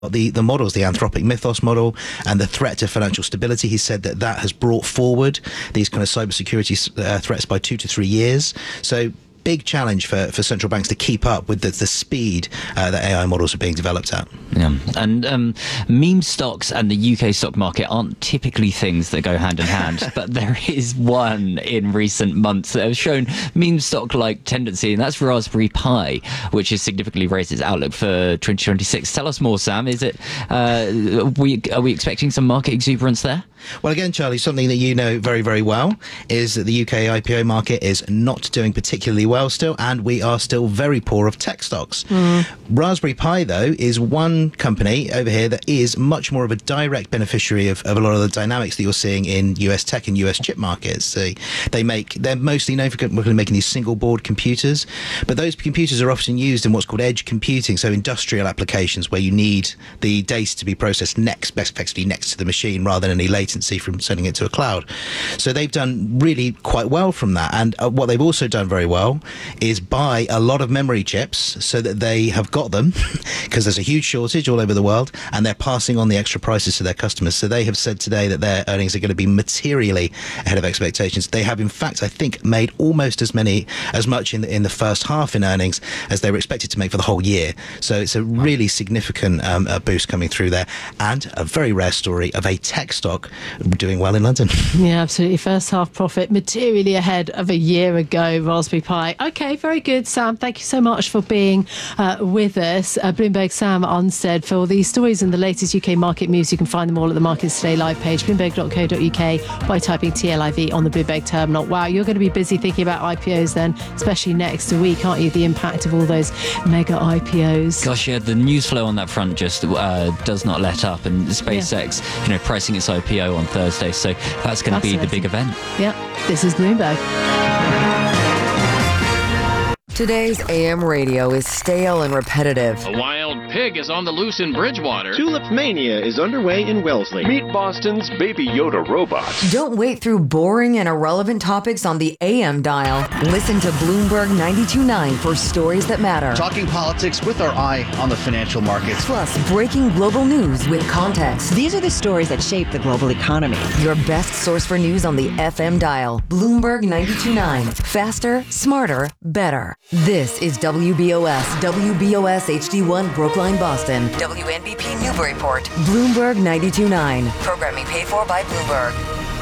the models, the Anthropic Mythos model and the threat to financial stability. He said that has brought forward these kind of cybersecurity threats by 2 to 3 years. So big challenge for central banks to keep up with the speed that AI models are being developed at. Yeah, and meme stocks and the UK stock market aren't typically things that go hand in hand, but there is one in recent months that has shown meme stock-like tendency, and that's Raspberry Pi, which has significantly raised its outlook for 2026. Tell us more, Sam. Is it are we expecting some market exuberance there? Well, again, Charlie, something that you know very, very well is that the UK IPO market is not doing particularly well still, and we are still very poor of tech stocks. Raspberry Pi, though, is one company over here that is much more of a direct beneficiary of a lot of the dynamics that you're seeing in US tech and US chip markets. So they're mostly known for making these single board computers, but those computers are often used in what's called edge computing, so industrial applications where you need the data to be processed effectively next to the machine rather than any latency from sending it to a cloud. So they've done really quite well from that. And what they've also done very well is buy a lot of memory chips so that they have got them because there's a huge shortage all over the world, and they're passing on the extra prices to their customers. So they have said today that their earnings are going to be materially ahead of expectations. They have, in fact, I think, made almost as much in the first half in earnings as they were expected to make for the whole year. So it's a really significant boost coming through there, and a very rare story of a tech stock doing well in London. Yeah, absolutely. First half profit materially ahead of a year ago, Raspberry Pi. Okay, very good, Sam. Thank you so much for being with us. Bloomberg Sam Onstead. For these stories and the latest UK market moves, you can find them all at the Markets Today live page, bloomberg.co.uk, by typing TLIV on the Bloomberg terminal. Wow, you're going to be busy thinking about IPOs then, especially next week, aren't you? The impact of all those mega IPOs. Gosh, yeah, the news flow on that front just does not let up, and SpaceX, pricing its IPO on Thursday, so that's going to be the big event. Yeah, this is Bloomberg. Today's AM radio is stale and repetitive. A wild pig is on the loose in Bridgewater. Tulip Mania is underway in Wellesley. Meet Boston's Baby Yoda robot. Don't wait through boring and irrelevant topics on the AM dial. Listen to Bloomberg 92.9 for stories that matter. Talking politics with our eye on the financial markets. Plus, breaking global news with context. These are the stories that shape the global economy. Your best source for news on the FM dial. Bloomberg 92.9. Faster, smarter, better. This is WBOS HD1 Brookline, Boston. WNBP Newburyport. Bloomberg 92.9. Programming paid for by Bloomberg.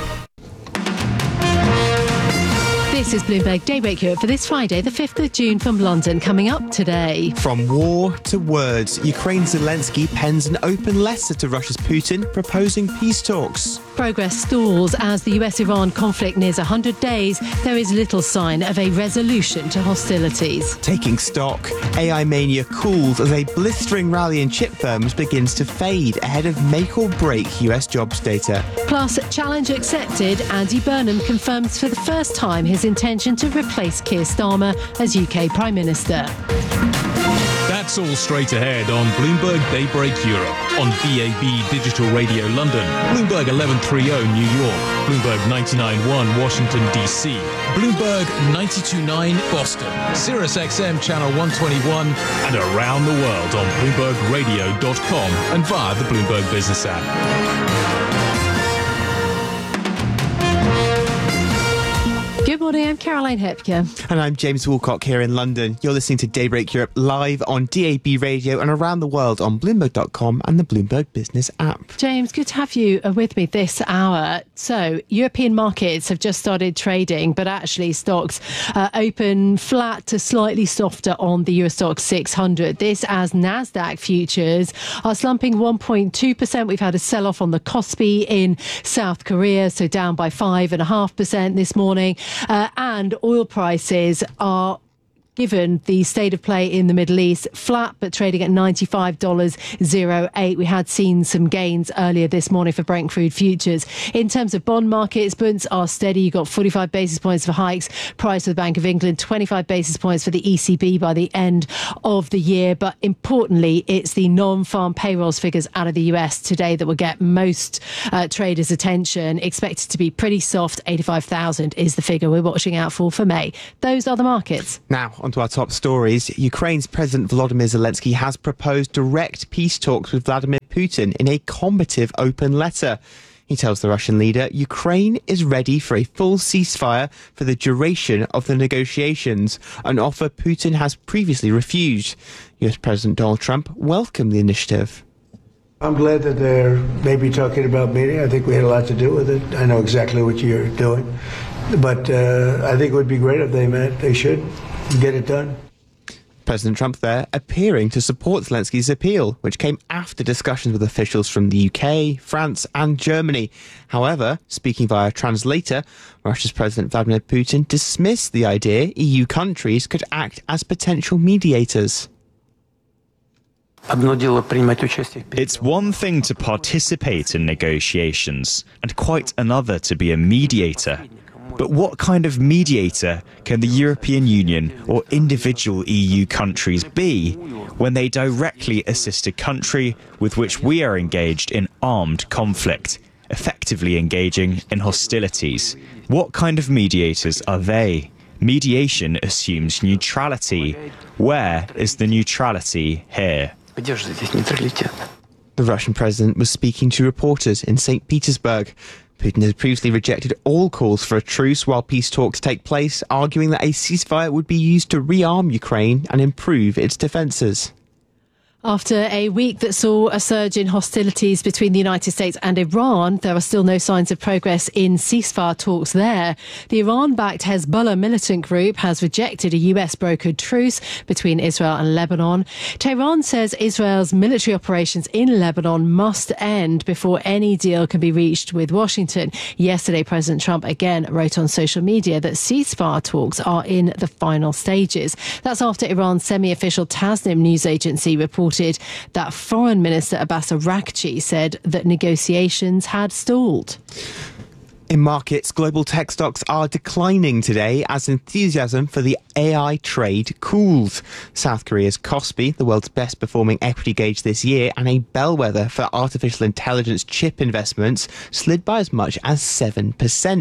This is Bloomberg Daybreak Europe for this Friday, the 5th of June from London. Coming up today. From war to words, Ukraine's Zelensky pens an open letter to Russia's Putin proposing peace talks. Progress stalls as the US-Iran conflict nears 100 days. There is little sign of a resolution to hostilities. Taking stock, AI mania cools as a blistering rally in chip firms begins to fade ahead of make or break US jobs data. Plus, challenge accepted. Andy Burnham confirms for the first time his intention to replace Keir Starmer as UK Prime Minister. That's all straight ahead on Bloomberg Daybreak Europe, on DAB Digital Radio London, Bloomberg 1130 New York, Bloomberg 99.1 Washington DC, Bloomberg 92.9 Boston, Sirius XM Channel 121, and around the world on BloombergRadio.com and via the Bloomberg Business app. Good morning, I'm Caroline Hepker. And I'm James Woolcock here in London. You're listening to Daybreak Europe live on DAB Radio and around the world on Bloomberg.com and the Bloomberg Business app. James, good to have you with me this hour. So, European markets have just started trading, but actually stocks open flat to slightly softer on the Euro Stoxx 600. This as Nasdaq futures are slumping 1.2%. We've had a sell-off on the Kospi in South Korea, so down by 5.5% this morning. And oil prices are, given the state of play in the Middle East, flat but trading at $95.08. We had seen some gains earlier this morning for Brent crude futures. In terms of bond markets, bunds are steady. You've got 45 basis points for hikes. Price for the Bank of England, 25 basis points for the ECB by the end of the year. But importantly, it's the non-farm payrolls figures out of the US today that will get most traders' attention. Expected to be pretty soft. 85,000 is the figure we're watching out for May. Those are the markets. Now, on Onto our top stories. Ukraine's President Volodymyr Zelensky has proposed direct peace talks with Vladimir Putin in a combative open letter. He tells the Russian leader Ukraine is ready for a full ceasefire for the duration of the negotiations, an offer Putin has previously refused. US President Donald Trump welcomed the initiative. I'm glad that they're maybe talking about meeting. I think we had a lot to do with it. I know exactly what you're doing. But I think it would be great if they met. They should get it done. President Trump there appearing to support Zelensky's appeal, which came after discussions with officials from the UK, France and Germany. However, speaking via a translator, Russia's President Vladimir Putin dismissed the idea EU countries could act as potential mediators. It's one thing to participate in negotiations and quite another to be a mediator. But what kind of mediator can the European Union or individual EU countries be when they directly assist a country with which we are engaged in armed conflict, effectively engaging in hostilities? What kind of mediators are they? Mediation assumes neutrality. Where is the neutrality here? The Russian president was speaking to reporters in St. Petersburg. Putin has previously rejected all calls for a truce while peace talks take place, arguing that a ceasefire would be used to rearm Ukraine and improve its defences. After a week that saw a surge in hostilities between the United States and Iran, there are still no signs of progress in ceasefire talks there. The Iran-backed Hezbollah militant group has rejected a US-brokered truce between Israel and Lebanon. Tehran says Israel's military operations in Lebanon must end before any deal can be reached with Washington. Yesterday, President Trump again wrote on social media that ceasefire talks are in the final stages. That's after Iran's semi-official Tasnim news agency reported that Foreign Minister Abbas Araghchi said that negotiations had stalled. In markets, global tech stocks are declining today as enthusiasm for the AI trade cools. South Korea's Kospi, the world's best performing equity gauge this year and a bellwether for artificial intelligence chip investments, slid by as much as 7%.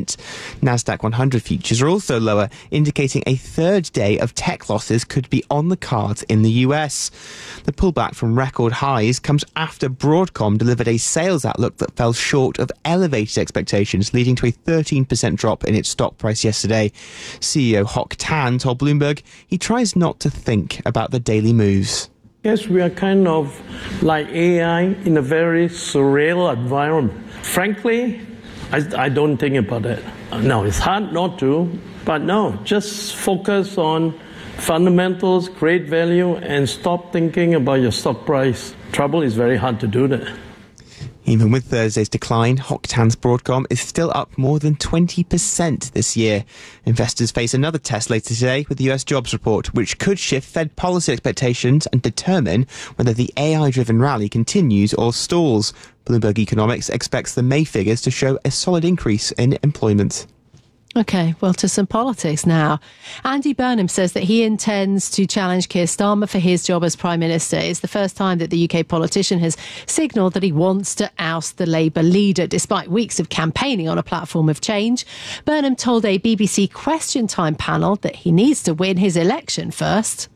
Nasdaq 100 futures are also lower, indicating a third day of tech losses could be on the cards in the US. The pullback from record highs comes after Broadcom delivered a sales outlook that fell short of elevated expectations, leading to a 13% drop in its stock price yesterday. CEO Hock Tan told Bloomberg he tries not to think about the daily moves. Yes, we are kind of like AI in a very surreal environment. Frankly, I don't think about it. No, it's hard not to, but no, just focus on fundamentals, create value, and stop thinking about your stock price. Trouble is very hard to do that. Even with Thursday's decline, Hock Tan's Broadcom is still up more than 20% this year. Investors face another test later today with the US jobs report, which could shift Fed policy expectations and determine whether the AI-driven rally continues or stalls. Bloomberg Economics expects the May figures to show a solid increase in employment. OK, well, to some politics now. Andy Burnham says that he intends to challenge Keir Starmer for his job as Prime Minister. It's the first time that the UK politician has signalled that he wants to oust the Labour leader, despite weeks of campaigning on a platform of change. Burnham told a BBC Question Time panel that he needs to win his election first.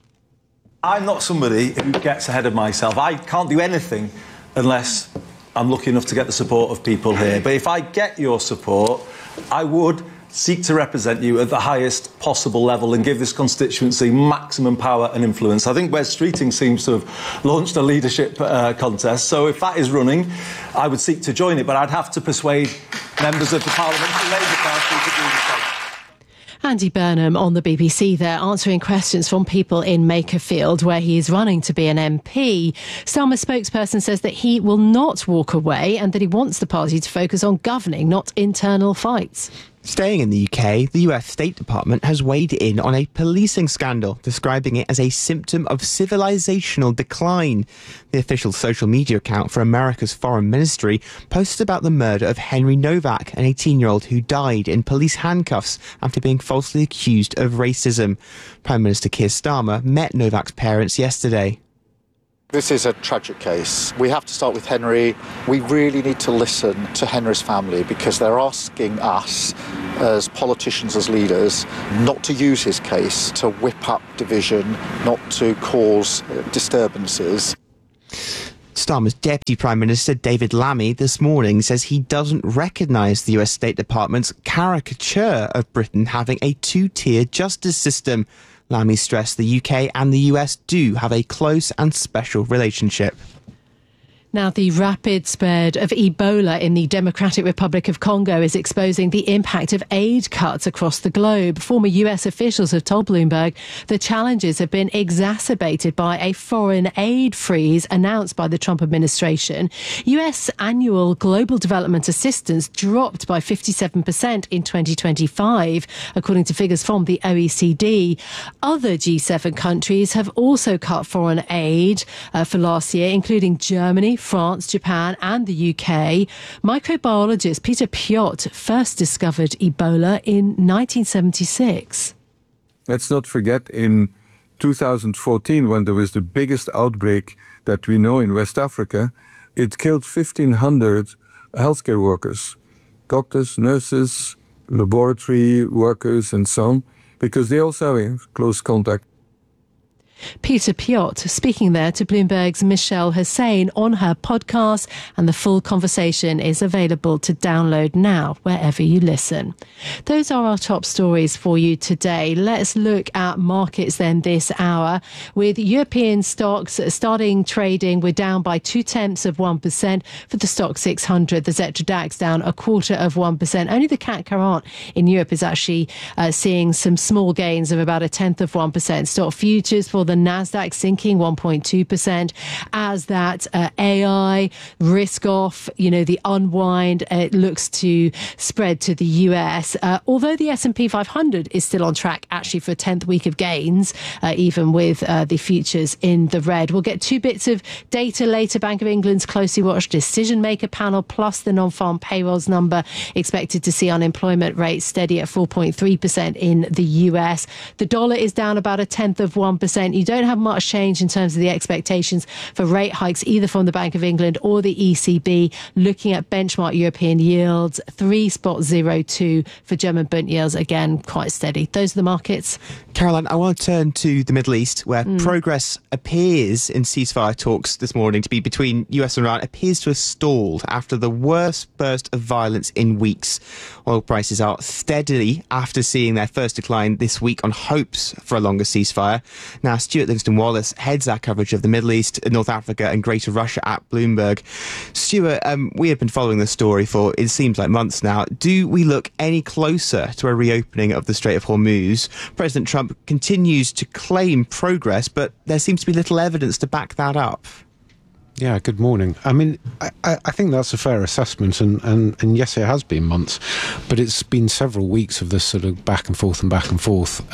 I'm not somebody who gets ahead of myself. I can't do anything unless I'm lucky enough to get the support of people here. But if I get your support, I would seek to represent you at the highest possible level and give this constituency maximum power and influence. I think Wes Streeting seems to have launched a leadership contest. So if that is running, I would seek to join it. But I'd have to persuade members of the Parliamentary Labour Party to do the same. Andy Burnham on the BBC there, answering questions from people in Makerfield, where he is running to be an MP. Starmer's spokesperson says that he will not walk away and that he wants the party to focus on governing, not internal fights. Staying in the UK, the US State Department has weighed in on a policing scandal, describing it as a symptom of civilizational decline. The official social media account for America's Foreign Ministry posted about the murder of Henry Novak, an 18-year-old who died in police handcuffs after being falsely accused of racism. Prime Minister Keir Starmer met Novak's parents yesterday. This is a tragic case. We have to start with Henry. We really need to listen to Henry's family because they're asking us as politicians, as leaders, not to use his case to whip up division, not to cause disturbances. Starmer's Deputy Prime Minister David Lammy this morning says he doesn't recognise the US State Department's caricature of Britain having a two-tier justice system. Lammy stressed the UK and the US do have a close and special relationship. Now, the rapid spread of Ebola in the Democratic Republic of Congo is exposing the impact of aid cuts across the globe. Former US officials have told Bloomberg the challenges have been exacerbated by a foreign aid freeze announced by the Trump administration. US annual global development assistance dropped by 57% in 2025, according to figures from the OECD. Other G7 countries have also cut foreign aid for last year, including Germany, France, Japan and the UK. Microbiologist Peter Piot first discovered Ebola in 1976. Let's not forget in 2014, when there was the biggest outbreak that we know in West Africa, it killed 1,500 healthcare workers, doctors, nurses, laboratory workers and so on, because they also have close contact. Peter Piot speaking there to Bloomberg's Michelle Hussein on her podcast, and the full conversation is available to download now wherever you listen. Those are our top stories for you today. Let's look at markets then this hour, with European stocks starting trading. We're down by 0.2% for the Stock 600. The Xetra DAX down 0.25%. Only the CAC 40 in Europe is actually seeing some small gains of about 0.1%. Stock futures for the Nasdaq sinking 1.2% as that AI risk off, the unwind, it looks to spread to the US. Although the S&P 500 is still on track actually for a 10th week of gains, even with the futures in the red. We'll get two bits of data later. Bank of England's closely watched decision maker panel plus the non-farm payrolls number, expected to see unemployment rates steady at 4.3% in the US. The dollar is down about 0.1%. You don't have much change in terms of the expectations for rate hikes either from the Bank of England or the ECB. Looking at benchmark European yields, 3.02 for German Bund yields, again quite steady. Those are the markets. Caroline, I want to turn to the Middle East, where progress appears in ceasefire talks this morning to be between US and Iran appears to have stalled after the worst burst of violence in weeks. Oil prices are steadily after seeing their first decline this week on hopes for a longer ceasefire. Now, Stuart Livingston-Wallace heads our coverage of the Middle East, North Africa and Greater Russia at Bloomberg. Stuart, we have been following this story for, it seems like, months now. Do we look any closer to a reopening of the Strait of Hormuz? President Trump continues to claim progress, but there seems to be little evidence to back that up. Yeah, good morning. I mean, I think that's a fair assessment, and yes, it has been months, but it's been several weeks of this sort of back and forth and back and forth.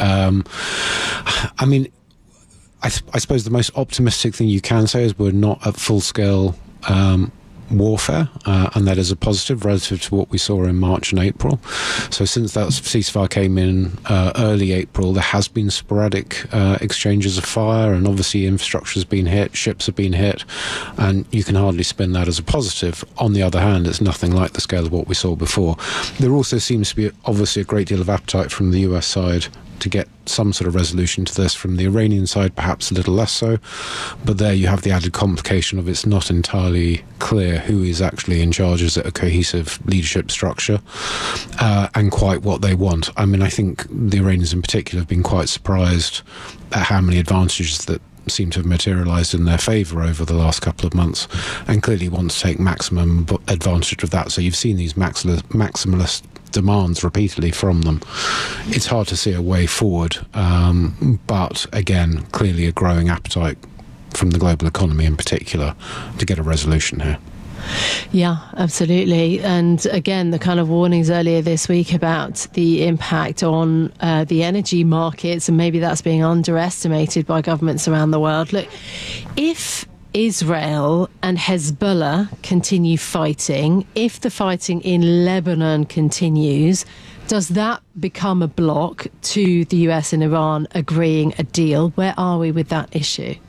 I mean, I suppose the most optimistic thing you can say is we're not at full-scale warfare, and that is a positive relative to what we saw in March and April. So since that ceasefire came in early April, there has been sporadic exchanges of fire, and obviously infrastructure has been hit, ships have been hit, and you can hardly spin that as a positive. On the other hand, it's nothing like the scale of what we saw before. There also seems to be obviously a great deal of appetite from the US side to get some sort of resolution to this. From the Iranian side, perhaps a little less so, but there you have the added complication of it's not entirely clear who is actually in charge. Is it a cohesive leadership structure, and quite what they want. I mean, I think the Iranians in particular have been quite surprised at how many advantages that seem to have materialised in their favour over the last couple of months, and clearly want to take maximum advantage of that. So you've seen these maximalist demands repeatedly from them. It's hard to see a way forward, but again, clearly a growing appetite from the global economy in particular to get a resolution here. Yeah, absolutely. And again, the kind of warnings earlier this week about the impact on the energy markets, and maybe that's being underestimated by governments around the world. Look, if Israel and Hezbollah continue fighting, if the fighting in Lebanon continues, does that become a block to the US and Iran agreeing a deal? Where are we with that issue?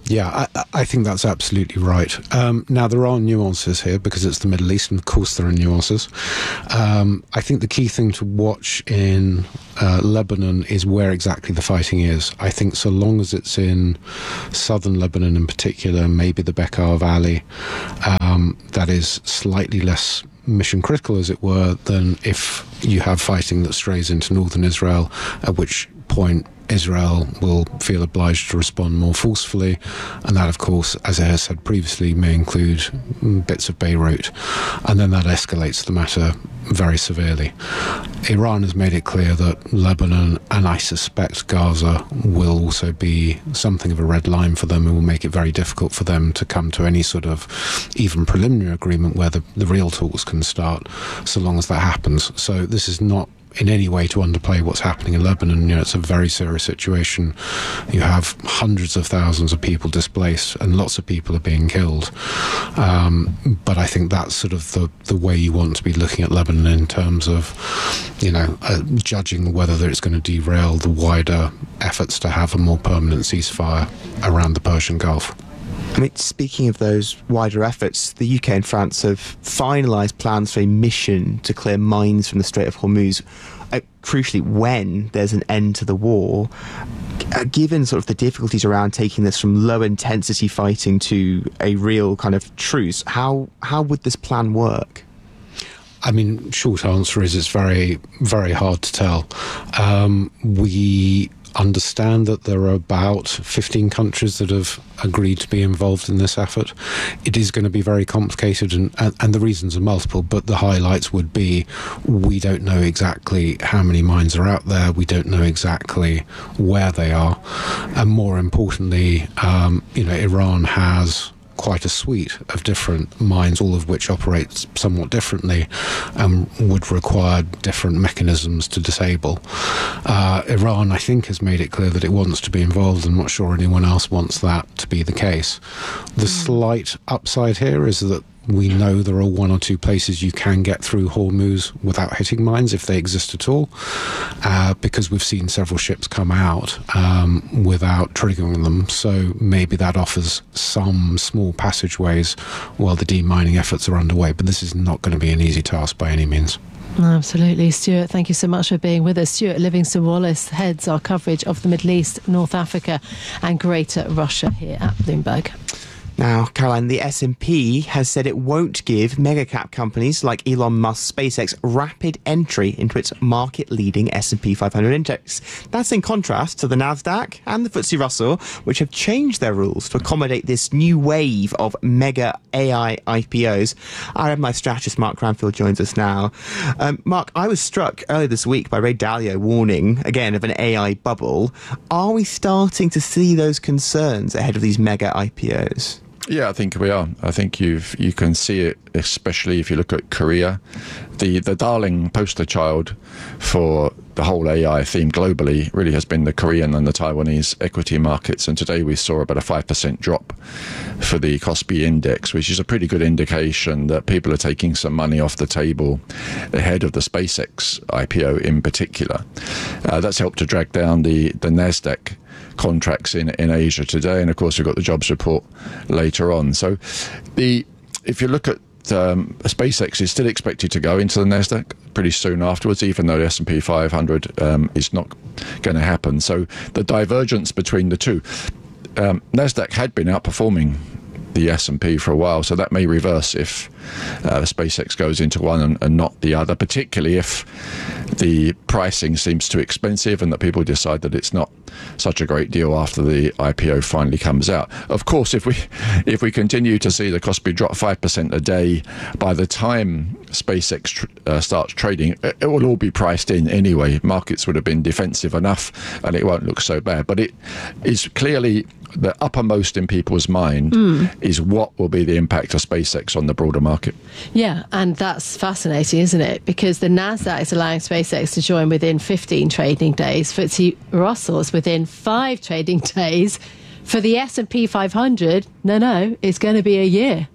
Yeah, I think that's absolutely right. Now, there are nuances here because it's the Middle East, and of course there are nuances. I think the key thing to watch in Lebanon is where exactly the fighting is. I think so long as it's in southern Lebanon in particular, maybe the Bekaa Valley, that is slightly less mission critical, as it were, than if you have fighting that strays into northern Israel, at which point Israel will feel obliged to respond more forcefully, and that, of course, as I have said previously, may include bits of Beirut, and then that escalates the matter very severely. Iran has made it clear that Lebanon, and I suspect Gaza, will also be something of a red line for them, and will make it very difficult for them to come to any sort of even preliminary agreement where the real talks can start, so long as that happens. So this is not in any way to underplay what's happening in Lebanon. It's a very serious situation. You have hundreds of thousands of people displaced, and lots of people are being killed. But I think that's sort of the way you want to be looking at Lebanon in terms of, judging whether it's going to derail the wider efforts to have a more permanent ceasefire around the Persian Gulf. I mean, speaking of those wider efforts, the UK and France have finalised plans for a mission to clear mines from the Strait of Hormuz. Crucially, when there's an end to the war, given sort of the difficulties around taking this from low intensity fighting to a real kind of truce, how would this plan work? I mean, short answer is it's very, very hard to tell. We understand that there are about 15 countries that have agreed to be involved in this effort. It is going to be very complicated, and the reasons are multiple, but the highlights would be we don't know exactly how many mines are out there, we don't know exactly where they are, and more importantly, Iran has quite a suite of different mines, all of which operate somewhat differently and would require different mechanisms to disable. Iran, I think, has made it clear that it wants to be involved. I'm not sure anyone else wants that to be the case. The slight upside here is that we know there are one or two places you can get through Hormuz without hitting mines, if they exist at all, because we've seen several ships come out without triggering them. So maybe that offers some small passageways while the demining efforts are underway. But this is not going to be an easy task by any means. Absolutely. Stuart, thank you so much for being with us. Stuart Livingston-Wallace heads our coverage of the Middle East, North Africa and Greater Russia here at Bloomberg. Now, Caroline, the S&P has said it won't give mega-cap companies like Elon Musk's SpaceX rapid entry into its market-leading S&P 500 index. That's in contrast to the Nasdaq and the FTSE Russell, which have changed their rules to accommodate this new wave of mega AI IPOs. Our MI strategist Mark Cranfield joins us now. Mark, I was struck earlier this week by Ray Dalio warning, again, of an AI bubble. Are we starting to see those concerns ahead of these mega IPOs? Yeah, I think we are. I think you can see it, especially if you look at Korea. The darling poster child for the whole AI theme globally really has been the Korean and the Taiwanese equity markets. And today we saw about a 5% drop for the Kospi index, which is a pretty good indication that people are taking some money off the table ahead of the SpaceX IPO in particular. That's helped to drag down the Nasdaq contracts in Asia today, and of course we've got the jobs report later on. So if you look at SpaceX is still expected to go into the Nasdaq pretty soon afterwards, even though the S&P 500 is not going to happen. So the divergence between the two, Nasdaq had been outperforming the S&P for a while, so that may reverse if SpaceX goes into one and not the other, particularly if the pricing seems too expensive and that people decide that it's not such a great deal after the IPO finally comes out. Of course, if we continue to see the Kospi drop 5% a day, by the time SpaceX starts trading, it will all be priced in anyway. Markets would have been defensive enough and it won't look so bad. But it is clearly the uppermost in people's mind is what will be the impact of SpaceX on the broader market. Yeah, and that's fascinating, isn't it? Because the Nasdaq is allowing SpaceX to join within 15 trading days. FTSE Russell is within 5 trading days. For the S&P 500, no, it's going to be a year.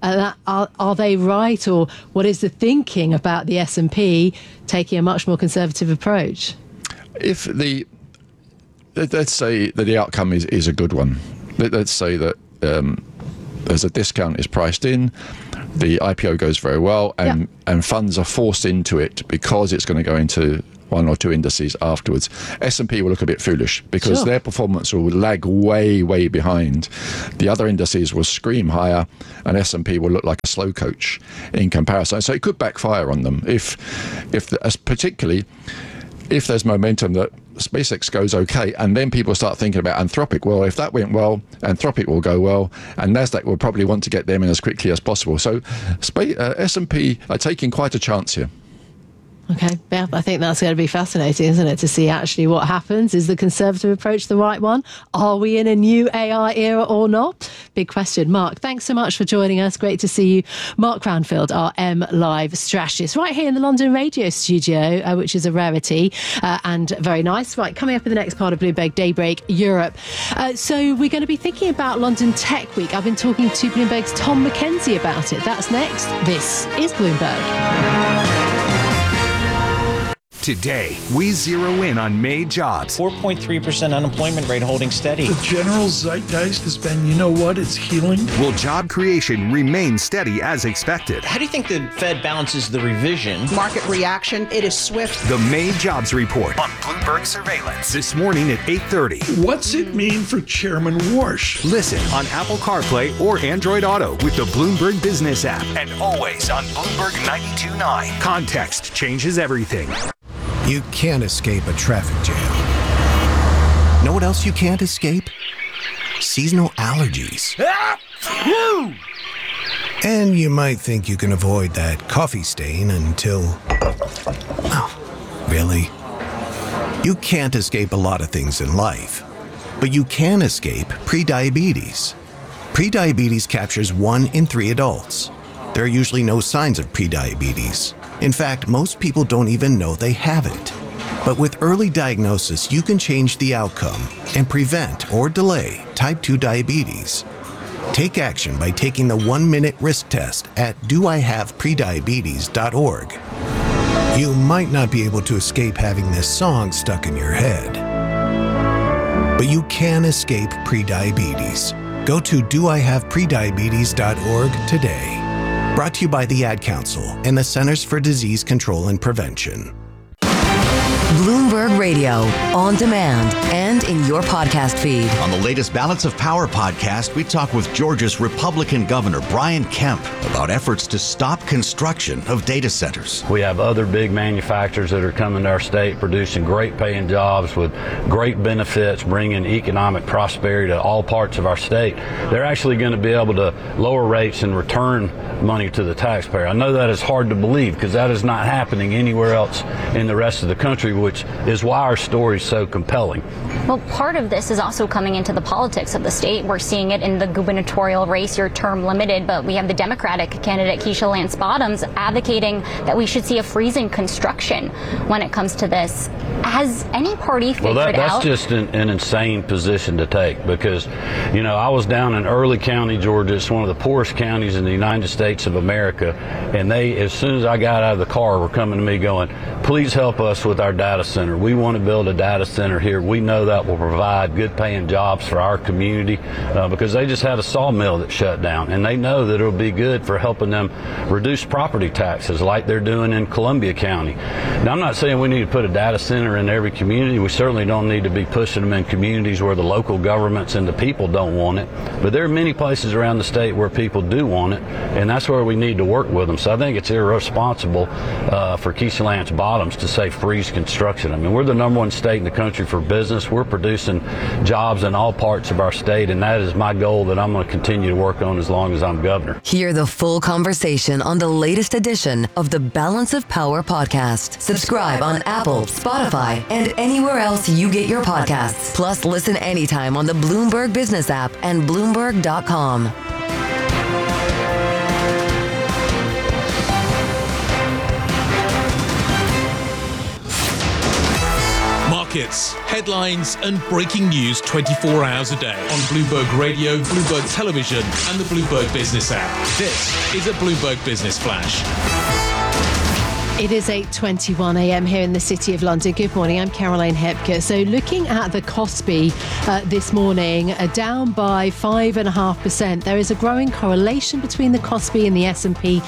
Are they right, or what is the thinking about the S&P taking a much more conservative approach? Let's say that the outcome is a good one. let's say that there's a discount is priced in, the IPO goes very well, and funds are forced into it because it's going to go into one or two indices afterwards. S&P will look a bit foolish because their performance will lag way, way behind. The other indices will scream higher, and S&P will look like a slow coach in comparison. So it could backfire on them particularly if there's momentum that SpaceX goes okay, and then people start thinking about Anthropic. Well, if that went well, Anthropic will go well, and Nasdaq will probably want to get them in as quickly as possible. So S&P are taking quite a chance here. Okay, Beth, I think that's going to be fascinating, isn't it, to see actually what happens. Is the Conservative approach the right one? Are we in a new AI era or not? Big question. Mark, thanks so much for joining us. Great to see you. Mark Cranfield, our M Live strategist, right here in the London radio studio, which is a rarity and very nice. Right, coming up in the next part of Bloomberg Daybreak Europe. So we're going to be thinking about London Tech Week. I've been talking to Bloomberg's Tom McKenzie about it. That's next. This is Bloomberg. Today, we zero in on May jobs. 4.3% unemployment rate holding steady. The general zeitgeist has been, you know what, it's healing. Will job creation remain steady as expected? How do you think the Fed balances the revision? Market reaction, it is swift. The May jobs report on Bloomberg Surveillance this morning at 8:30. What's it mean for Chairman Warsh? Listen on Apple CarPlay or Android Auto with the Bloomberg Business app. And always on Bloomberg 92.9. Context changes everything. You can't escape a traffic jam. Know what else you can't escape? Seasonal allergies. And you might think you can avoid that coffee stain until... Oh, really? You can't escape a lot of things in life, but you can escape prediabetes. Prediabetes captures 1 in 3 adults. There are usually no signs of prediabetes. In fact, most people don't even know they have it. But with early diagnosis, you can change the outcome and prevent or delay type 2 diabetes. Take action by taking the 1-minute risk test at doihaveprediabetes.org. You might not be able to escape having this song stuck in your head, but you can escape prediabetes. Go to doihaveprediabetes.org today. Brought to you by the Ad Council and the Centers for Disease Control and Prevention. Bloomberg Radio, on demand and in your podcast feed. On the latest Balance of Power podcast, we talk with Georgia's Republican Governor Brian Kemp about efforts to stop construction of data centers. We have other big manufacturers that are coming to our state, producing great paying jobs with great benefits, bringing economic prosperity to all parts of our state. They're actually going to be able to lower rates and return money to the taxpayer. I know that is hard to believe because that is not happening anywhere else in the rest of the country, which is why our story is so compelling. Well, part of this is also coming into the politics of the state. We're seeing it in the gubernatorial race, your term limited, but we have the Democratic candidate Keisha Lance Bottoms advocating that we should see a freeze in construction when it comes to this. Has any party figured out? Well, that's just an insane position to take because, you know, I was down in Early County, Georgia. It's one of the poorest counties in the United States of America. And they, as soon as I got out of the car, were coming to me going, please help us with our data center. We want to build a data center here. We know that will provide good paying jobs for our community because they just had a sawmill that shut down. And they know that it'll be good for helping them reduce property taxes like they're doing in Columbia County. Now, I'm not saying we need to put a data center in every community. We certainly don't need to be pushing them in communities where the local governments and the people don't want it. But there are many places around the state where people do want it, and that's where we need to work with them. So I think it's irresponsible for Keisha Lance Bottoms to say freeze construction. I mean, we're the #1 state in the country for business. We're producing jobs in all parts of our state, and that is my goal that I'm going to continue to work on as long as I'm governor. Hear the full conversation on the latest edition of the Balance of Power podcast. Subscribe on Apple, Spotify, and anywhere else you get your podcasts. Plus, listen anytime on the Bloomberg Business app and Bloomberg.com. Markets, headlines, and breaking news 24 hours a day on Bloomberg Radio, Bloomberg Television, and the Bloomberg Business app. This is a Bloomberg Business Flash. It is 8:21 a.m. here in the City of London. Good morning, I'm Caroline Hepker. So looking at the Kospi this morning, down by 5.5%. There is a growing correlation between the Kospi and the S&P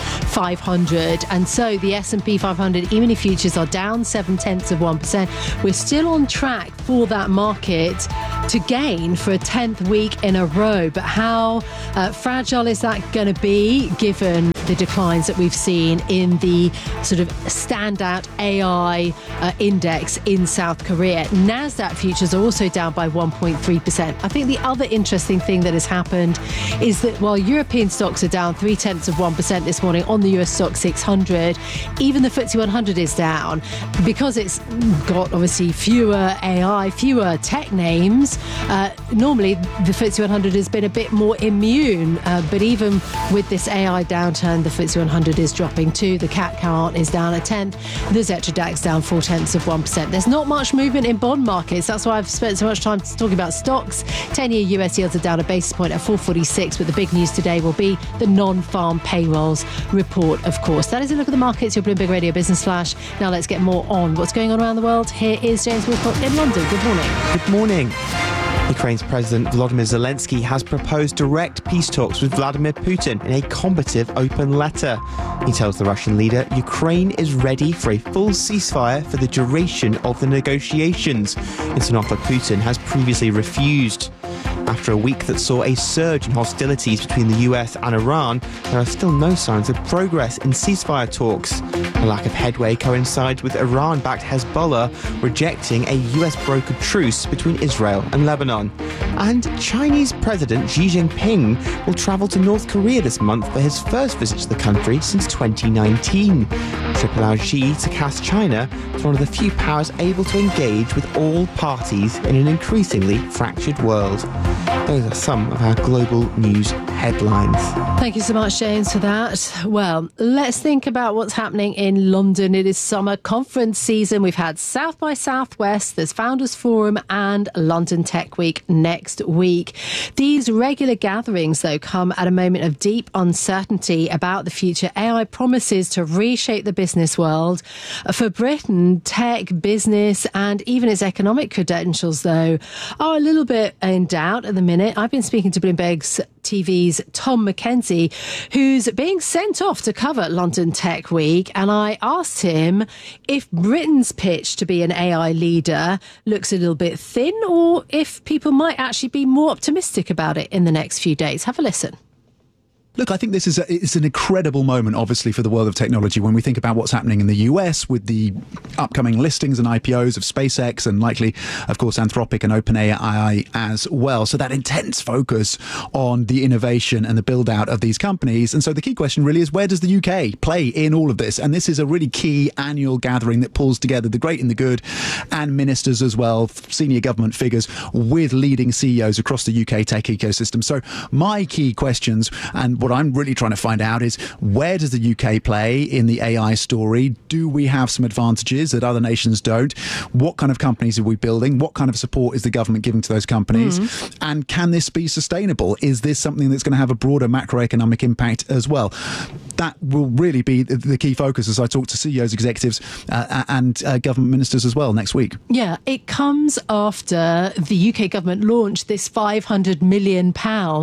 500. And so the S&P 500 E-mini futures are down 0.7%. We're still on track for that market to gain for a 10th week in a row. But how fragile is that going to be given the declines that we've seen in the sort of standout AI index in South Korea? Nasdaq futures are also down by 1.3%. I think the other interesting thing that has happened is that while European stocks are down 0.3% this morning on the US stock 600, even the FTSE 100 is down because it's got obviously fewer AI, fewer tech names. Normally the FTSE 100 has been a bit more immune, but even with this AI downturn, the FTSE 100 is dropping too. The CAC count is down 1/10. The Xetra DAX down 0.4%. There's not much movement in bond markets. That's why I've spent so much time talking about stocks. 10-year US yields are down a basis point at 4.46, but the big news today will be the non-farm payrolls report, of course. That is a look at the markets, your Bloomberg Radio Business Flash. Now let's get more on what's going on around the world. Here is James Walcott in London. Good morning. Good morning. Ukraine's President Volodymyr Zelensky has proposed direct peace talks with Vladimir Putin in a combative open letter. He tells the Russian leader Ukraine is ready for a full ceasefire for the duration of the negotiations. It's an offer Putin has previously refused. After a week that saw a surge in hostilities between the US and Iran, there are still no signs of progress in ceasefire talks. The lack of headway coincides with Iran-backed Hezbollah rejecting a US-brokered truce between Israel and Lebanon. And Chinese President Xi Jinping will travel to North Korea this month for his first visit to the country since 2019. Trip allows Xi to cast China as one of the few powers able to engage with all parties in an increasingly fractured world. Those are some of our global news headlines. Thank you so much, James, for that. Well, let's think about what's happening in London. It is summer conference season. We've had South by Southwest, there's Founders Forum and London Tech Week next week. These regular gatherings, though, come at a moment of deep uncertainty about the future. AI promises to reshape the business world. For Britain, tech, business and even its economic credentials, though, are a little bit in doubt at the minute. I've been speaking to Bloomberg's TV's Tom Mackenzie, who's being sent off to cover London Tech Week, and I asked him if Britain's pitch to be an AI leader looks a little bit thin, or if people might actually be more optimistic about it in the next few days. Have a listen. Look, I think this is it's an incredible moment, obviously, for the world of technology when we think about what's happening in the US with the upcoming listings and IPOs of SpaceX and likely, of course, Anthropic and OpenAI as well. So that intense focus on the innovation and the build out of these companies. And so the key question really is, where does the UK play in all of this? And this is a really key annual gathering that pulls together the great and the good and ministers as well, senior government figures with leading CEOs across the UK tech ecosystem. So my key questions and what I'm really trying to find out is, where does the UK play in the AI story? Do we have some advantages that other nations don't? What kind of companies are we building? What kind of support is the government giving to those companies? And can this be sustainable? Is this something that's going to have a broader macroeconomic impact as well? That will really be the key focus as I talk to CEOs, executives and government ministers as well next week. Yeah, it comes after the UK government launched this £500 million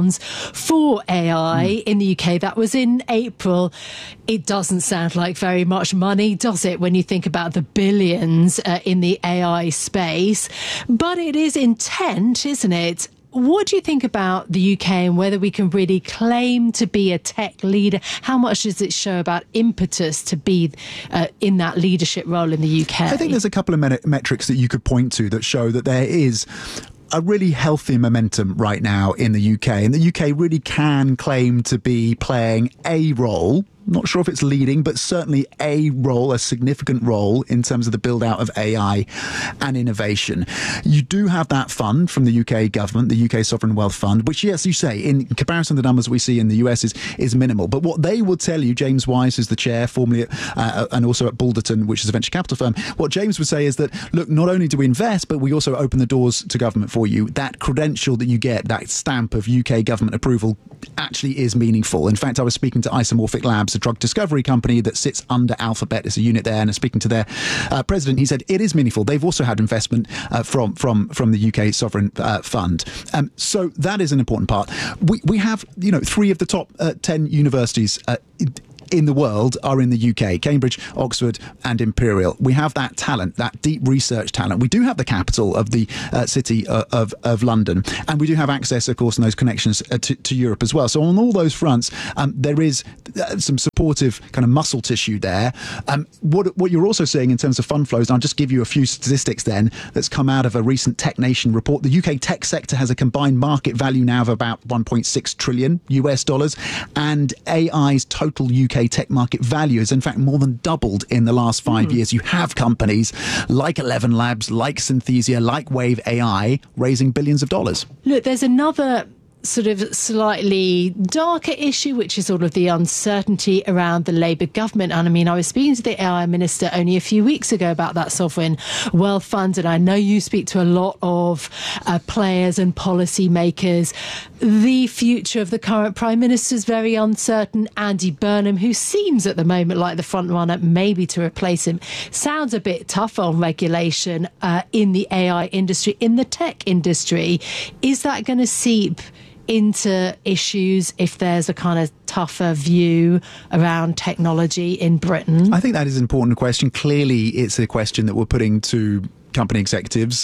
for AI in the UK. That was in April. It doesn't sound like very much money, does it, when you think about the billions in the AI space? But it is intent, isn't it? What do you think about the UK and whether we can really claim to be a tech leader? How much does it show about impetus to be in that leadership role in the UK? I think there's a couple of metrics that you could point to that show that there is a really healthy momentum right now in the UK, and the UK really can claim to be playing a role. Not sure if it's leading, but certainly a role, a significant role in terms of the build out of AI and innovation. You do have that fund from the UK government, the UK Sovereign Wealth Fund, which, yes, you say, in comparison to the numbers we see in the US is minimal. But what they will tell you, James Wise is the chair, formerly and also at Balderton, which is a venture capital firm. What James would say is that, look, not only do we invest, but we also open the doors to government for you. That credential that you get, that stamp of UK government approval, actually is meaningful. In fact, I was speaking to Isomorphic Labs, a drug discovery company that sits under Alphabet. It's a unit there. And speaking to their president, he said it is meaningful. They've also had investment from the UK sovereign fund. So that is an important part. We have, 3 of the top 10 universities in the world are in the UK: Cambridge, Oxford and Imperial. We have that talent, that deep research talent. We do have the capital of the city of London, and we do have access, of course, and those connections to Europe as well. So on all those fronts, there is some supportive kind of muscle tissue there. What you're also seeing in terms of fund flows, and I'll just give you a few statistics then that's come out of a recent Tech Nation report. The UK tech sector has a combined market value now of about $1.6 trillion US, and AI's total UK tech market value has in fact more than doubled in the last 5 years. You have companies like 11 Labs, like Synthesia, like Wave AI raising billions of dollars. Look, there's another sort of slightly darker issue, which is all of the uncertainty around the Labour government. And I mean, I was speaking to the AI minister only a few weeks ago about that sovereign wealth fund, and I know you speak to a lot of players and policy makers. The future of the current Prime Minister is very uncertain. Andy Burnham, who seems at the moment like the front runner maybe to replace him, sounds a bit tough on regulation in the AI industry, in the tech industry. Is that going to seep into issues if there's a kind of tougher view around technology in Britain? I think that is an important question. Clearly, it's a question that we're putting to company executives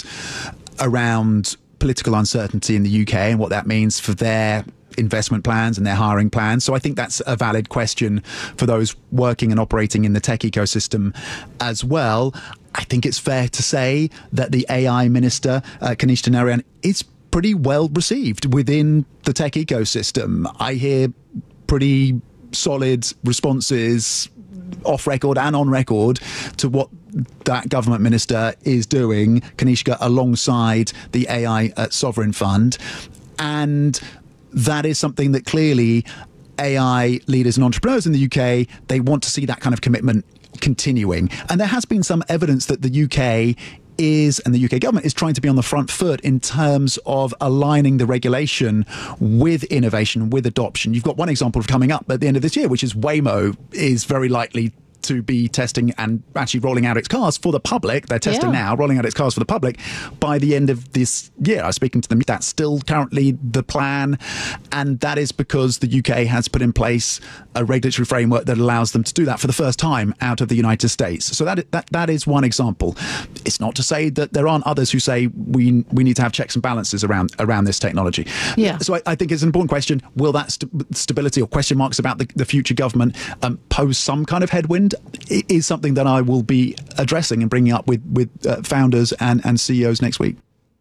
around political uncertainty in the UK and what that means for their investment plans and their hiring plans. So I think that's a valid question for those working and operating in the tech ecosystem as well. I think it's fair to say that the AI minister, Kanishka Narayan, is pretty well received within the tech ecosystem. I hear pretty solid responses off record and on record to what that government minister is doing, Kanishka, alongside the AI Sovereign Fund. And that is something that clearly AI leaders and entrepreneurs in the UK, they want to see that kind of commitment continuing. And there has been some evidence that the UK and the UK government is trying to be on the front foot in terms of aligning the regulation with innovation, with adoption. You've got one example coming up at the end of this year, which is Waymo is very likely to be testing and actually rolling out its cars for the public. They're testing now, rolling out its cars for the public by the end of this year. I was speaking to them. That's still currently the plan. And that is because the UK has put in place a regulatory framework that allows them to do that for the first time out of the United States. So that is one example. It's not to say that there aren't others who say we need to have checks and balances around this technology. Yeah. So I think it's an important question. Will that stability or question marks about the future government pose some kind of headwind? It is something that I will be addressing and bringing up with founders and CEOs next week.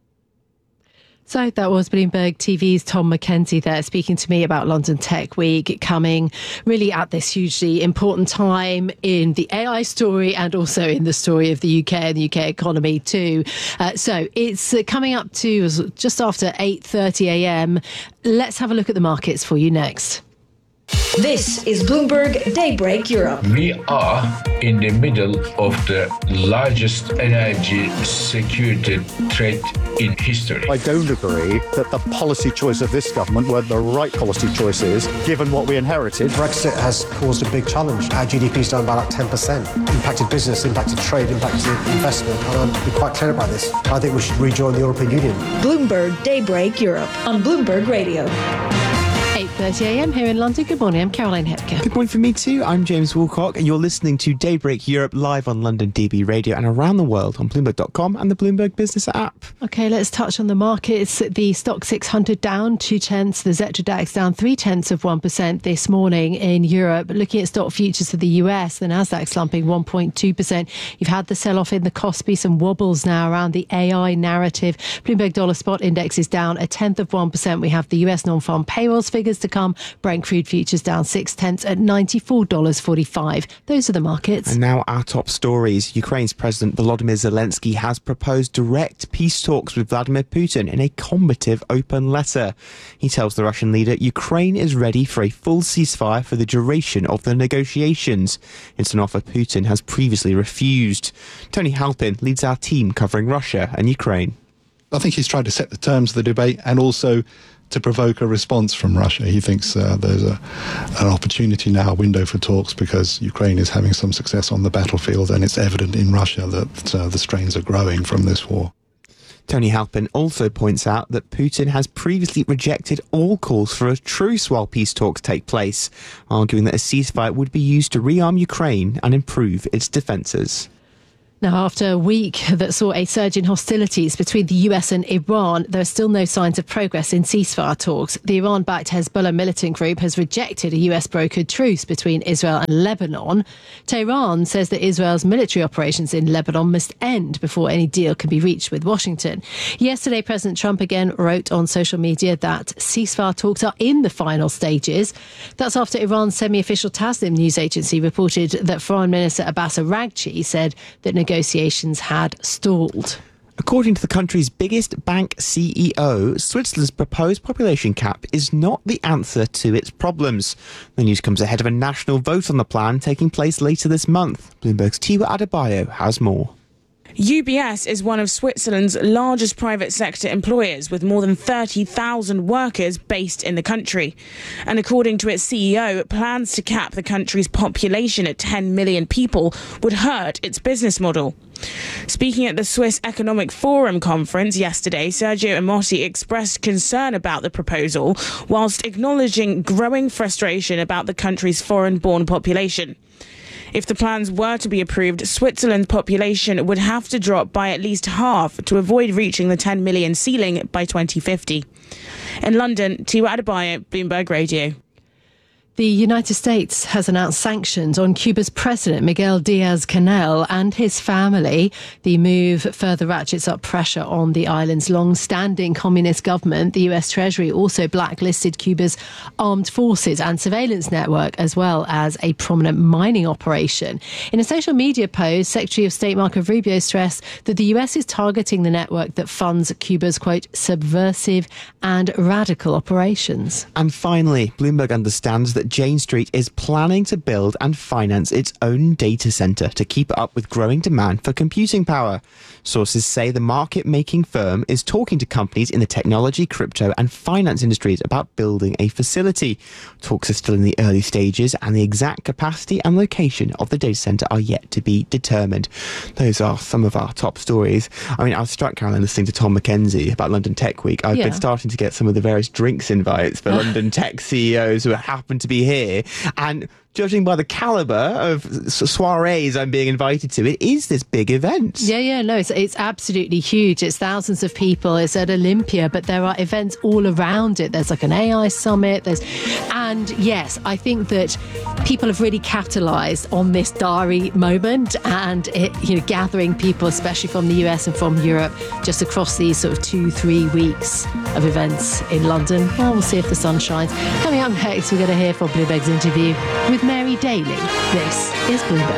So that was Bloomberg TV's Tom Mackenzie there speaking to me about London Tech Week, coming really at this hugely important time in the AI story and also in the story of the UK and the UK economy too. So it's coming up to just after 8:30 a.m. Let's have a look at the markets for you next. This is Bloomberg Daybreak Europe. We are in the middle of the largest energy security threat in history. I don't agree that the policy choice of this government were the right policy choices, given what we inherited. Brexit has caused a big challenge. Our GDP is down by like 10%. Impacted business, impacted trade, impacted investment. And I'm quite clear about this. I think we should rejoin the European Union. Bloomberg Daybreak Europe on Bloomberg Radio. 8:30 a.m. here in London. Good morning, I'm Caroline Hepker. Good morning from me too. I'm James Woolcock, and you're listening to Daybreak Europe live on London DB Radio and around the world on Bloomberg.com and the Bloomberg Business app. Okay, let's touch on the markets. The Stock 600 down 0.2, the Xetra DAX down 0.3% this morning in Europe. Looking at stock futures for the US, the Nasdaq slumping 1.2%. You've had the sell-off in the Kospi, some wobbles now around the AI narrative. Bloomberg Dollar Spot Index is down 0.1%. We have the US non-farm payrolls figures to come. Brent crude futures down 0.6 at $94.45. Those are the markets. And now our top stories. Ukraine's President Volodymyr Zelensky has proposed direct peace talks with Vladimir Putin in a combative open letter. He tells the Russian leader Ukraine is ready for a full ceasefire for the duration of the negotiations. It's an offer Putin has previously refused. Tony Halpin leads our team covering Russia and Ukraine. I think he's tried to set the terms of the debate and also to provoke a response from Russia. He thinks there's an opportunity now, a window for talks, because Ukraine is having some success on the battlefield, and it's evident in Russia that the strains are growing from this war. Tony Halpin also points out that Putin has previously rejected all calls for a truce while peace talks take place, arguing that a ceasefire would be used to rearm Ukraine and improve its defences. Now, after a week that saw a surge in hostilities between the US and Iran, there are still no signs of progress in ceasefire talks. The Iran-backed Hezbollah militant group has rejected a US-brokered truce between Israel and Lebanon. Tehran says that Israel's military operations in Lebanon must end before any deal can be reached with Washington. Yesterday, President Trump again wrote on social media that ceasefire talks are in the final stages. That's after Iran's semi-official Tasnim news agency reported that Foreign Minister Abbas Araghchi said that negotiations had stalled. According to the country's biggest bank CEO, Switzerland's proposed population cap is not the answer to its problems. The news comes ahead of a national vote on the plan taking place later this month. Bloomberg's Tiwa Adebayo has more. UBS is one of Switzerland's largest private sector employers, with more than 30,000 workers based in the country. And according to its CEO, plans to cap the country's population at 10 million people would hurt its business model. Speaking at the Swiss Economic Forum conference yesterday, Sergio Amotti expressed concern about the proposal, whilst acknowledging growing frustration about the country's foreign-born population. If the plans were to be approved, Switzerland's population would have to drop by at least half to avoid reaching the 10 million ceiling by 2050. In London, Tiwa Adebayo, Bloomberg Radio. The United States has announced sanctions on Cuba's president, Miguel Diaz-Canel, and his family. The move further ratchets up pressure on the island's long-standing communist government. The US Treasury also blacklisted Cuba's armed forces and surveillance network, as well as a prominent mining operation. In a social media post, Secretary of State Marco Rubio stressed that the US is targeting the network that funds Cuba's, quote, subversive and radical operations. And finally, Bloomberg understands that Jane Street is planning to build and finance its own data centre to keep up with growing demand for computing power. Sources say the market-making firm is talking to companies in the technology, crypto and finance industries about building a facility. Talks are still in the early stages, and the exact capacity and location of the data centre are yet to be determined. Those are some of our top stories. I mean, I was struck, Caroline, listening to Tom McKenzie about London Tech Week. I've been starting to get some of the various drinks invites for London tech CEOs who happen to be here, and judging by the calibre of soirees I'm being invited to, it is this big event. No, it's absolutely huge. It's thousands of people. It's at Olympia, but there are events all around it. There's like an AI summit. And yes, I think that people have really capitalised on this diary moment, and gathering people, especially from the US and from Europe, just across these sort of 2-3 weeks of events in London. Well, we'll see if the sun shines. Coming up next, we're going to hear from Bloomberg's interview with Mary Daly. This is Bloomberg.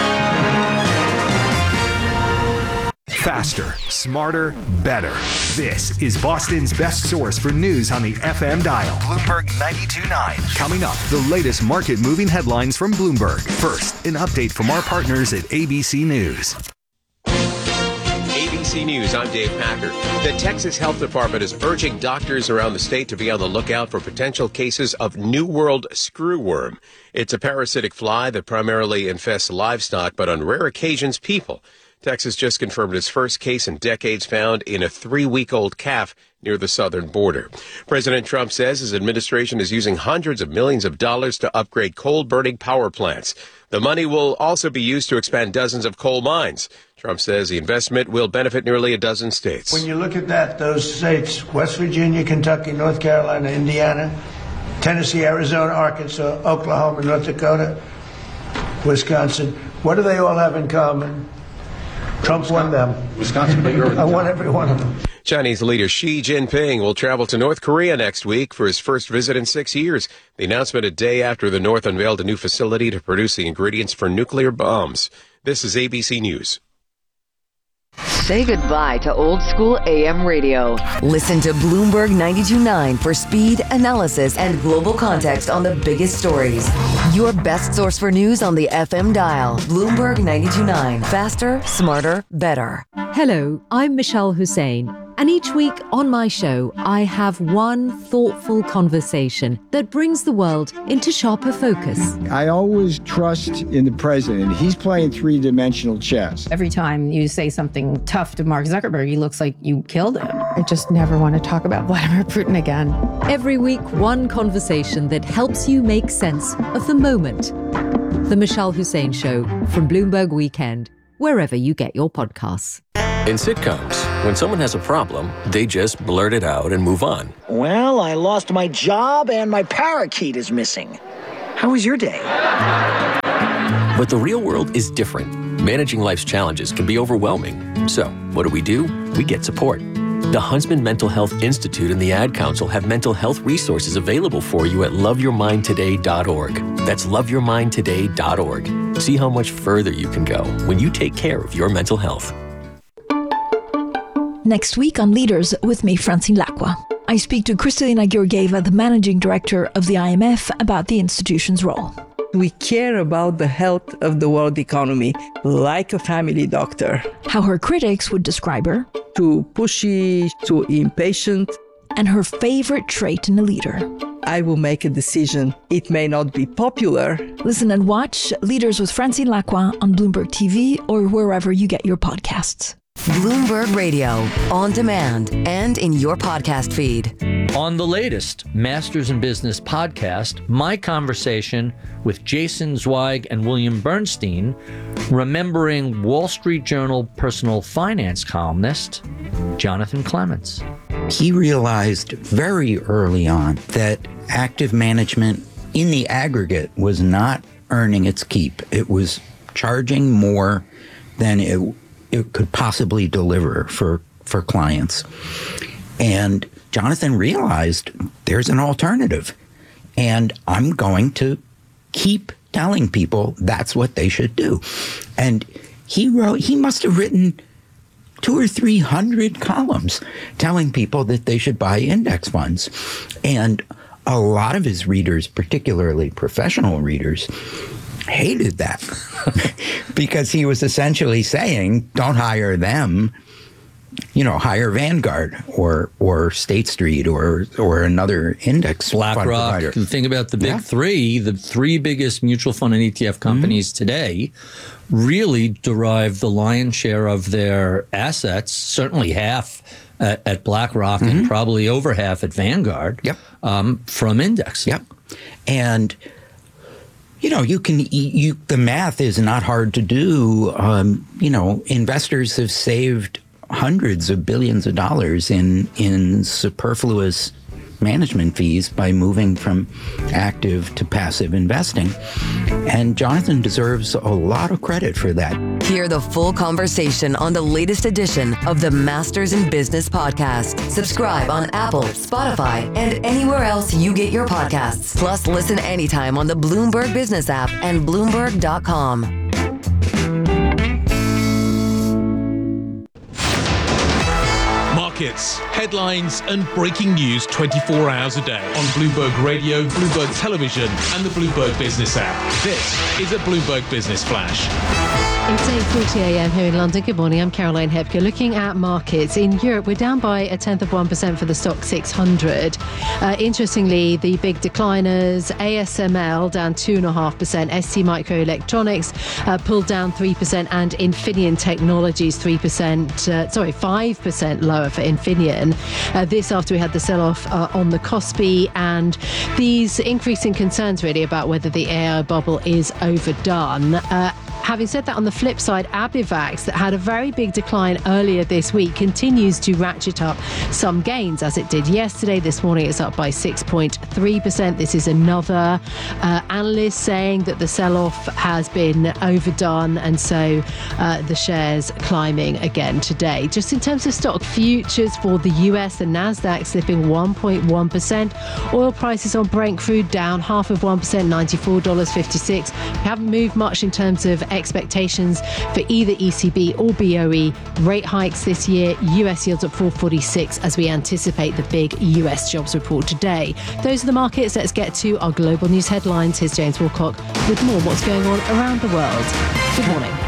Faster, smarter, better. This is Boston's best source for news on the FM dial. Bloomberg 92.9. Coming up, the latest market-moving headlines from Bloomberg. First, an update from our partners at ABC News. ABC News, I'm Dave Packer. The Texas Health Department is urging doctors around the state to be on the lookout for potential cases of New World screwworm. It's a parasitic fly that primarily infests livestock, but on rare occasions, people. Texas just confirmed its first case in decades found in a 3-week-old calf near the southern border. President Trump says his administration is using hundreds of millions of dollars to upgrade coal-burning power plants. The money will also be used to expand dozens of coal mines. Trump says the investment will benefit nearly a dozen states. When you look at that, those states, West Virginia, Kentucky, North Carolina, Indiana, Tennessee, Arizona, Arkansas, Oklahoma, North Dakota, Wisconsin, what do they all have in common? Trump won them. Wisconsin, I won every one of them. Chinese leader Xi Jinping will travel to North Korea next week for his first visit in 6 years. The announcement a day after the North unveiled a new facility to produce the ingredients for nuclear bombs. This is ABC News. Say goodbye to old school AM radio. Listen to Bloomberg 92.9 for speed, analysis, and global context on the biggest stories. Your best source for news on the FM dial. Bloomberg 92.9. Faster, smarter, better. Hello, I'm Michelle Hussein. And each week on my show, I have one thoughtful conversation that brings the world into sharper focus. I always trust in the president. He's playing three-dimensional chess. Every time you say something tough to Mark Zuckerberg, he looks like you killed him. I just never want to talk about Vladimir Putin again. Every week, one conversation that helps you make sense of the moment. The Michelle Hussein Show from Bloomberg Weekend, wherever you get your podcasts. In sitcoms, when someone has a problem, they just blurt it out and move on. Well, I lost my job and my parakeet is missing. How was your day? But the real world is different. Managing life's challenges can be overwhelming. So, what do? We get support. The Huntsman Mental Health Institute and the Ad Council have mental health resources available for you at loveyourmindtoday.org. That's loveyourmindtoday.org. See how much further you can go when you take care of your mental health. Next week on Leaders with me, Francine Lacqua. I speak to Kristalina Georgieva, the managing director of the IMF, about the institution's role. We care about the health of the world economy like a family doctor. How her critics would describe her. Too pushy, too impatient. And her favorite trait in a leader. I will make a decision. It may not be popular. Listen and watch Leaders with Francine Lacqua on Bloomberg TV or wherever you get your podcasts. Bloomberg Radio, on demand and in your podcast feed. On the latest Masters in Business podcast, my conversation with Jason Zweig and William Bernstein, remembering Wall Street Journal personal finance columnist Jonathan Clements. He realized very early on that active management in the aggregate was not earning its keep. It was charging more than it could possibly deliver for clients. And Jonathan realized there's an alternative. And I'm going to keep telling people that's what they should do. And he must have written 200 or 300 columns telling people that they should buy index funds. And a lot of his readers, particularly professional readers, hated that because he was essentially saying, don't hire them, hire Vanguard or State Street or another index fund provider. The thing about the big three, the three biggest mutual fund and ETF companies today really derive the lion's share of their assets, certainly half at BlackRock and probably over half at Vanguard, from index. Yep. And the math is not hard to do. Investors have saved hundreds of billions of dollars in superfluous management fees by moving from active to passive investing. And Jonathan deserves a lot of credit for that. Hear the full conversation on the latest edition of the Masters in Business podcast. Subscribe on Apple, Spotify, and anywhere else you get your podcasts. Plus, listen anytime on the Bloomberg Business app and Bloomberg.com. Markets, headlines, and breaking news 24 hours a day on Bloomberg Radio, Bloomberg Television, and the Bloomberg Business app. This is a Bloomberg Business Flash. It's 8:40 a.m. here in London. Good morning. I'm Caroline Hepker. Looking at markets in Europe, we're down by 0.1% for the stock 600. Interestingly, the big decliners, ASML down 2.5%, ST Microelectronics pulled down 3%, and Infineon Technologies 5% lower for Infineon. This after we had the sell-off on the Kospi and these increasing concerns really about whether the AI bubble is overdone. Having said that, on the flip side, Abivax, that had a very big decline earlier this week, continues to ratchet up some gains, as it did yesterday. This morning it's up by 6.3%. This is another analyst saying that the sell-off has been overdone, and so the shares climbing again today. Just in terms of stock futures for the US, the Nasdaq slipping 1.1%. Oil prices on Brent crude down 0.5%, $94.56. We haven't moved much in terms of expectations for either ECB or BOE rate hikes this year. US yields at 4.46 as we anticipate the big US jobs report today. Those are the markets. Let's get to our global news headlines. Here's James Wilcock with more what's going on around the world. Good morning.